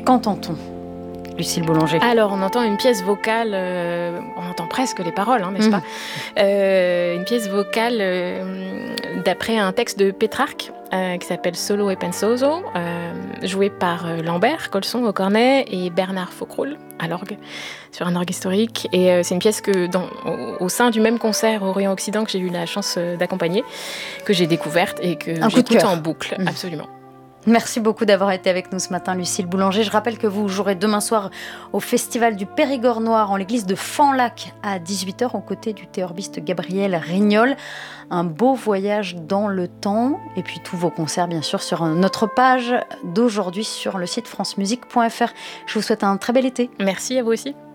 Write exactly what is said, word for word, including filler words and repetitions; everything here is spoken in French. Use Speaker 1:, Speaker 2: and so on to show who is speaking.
Speaker 1: Qu'entend-on, Lucille Boulanger?
Speaker 2: Alors, on entend une pièce vocale, euh, on entend presque les paroles, hein, n'est-ce mmh. pas euh, Une pièce vocale euh, d'après un texte de Pétrarque euh, qui s'appelle Solo e Pensoso, euh, joué par euh, Lambert Colson au cornet et Bernard Faucroul à l'orgue, sur un orgue historique. Et euh, c'est une pièce que, dans, au, au sein du même concert Orient-Occident que j'ai eu la chance euh, d'accompagner, que j'ai découverte et que un j'écoute en boucle, mmh. absolument.
Speaker 1: Merci beaucoup d'avoir été avec nous ce matin, Lucille Boulanger. Je rappelle que vous jouerez demain soir au Festival du Périgord Noir en l'église de Fanlac à dix-huit heures aux côtés du théorbiste Gabriel Rignol. Un beau voyage dans le temps. Et puis tous vos concerts, bien sûr, sur notre page d'aujourd'hui sur le site francemusique point f r. Je vous souhaite un très bel été.
Speaker 2: Merci à vous aussi.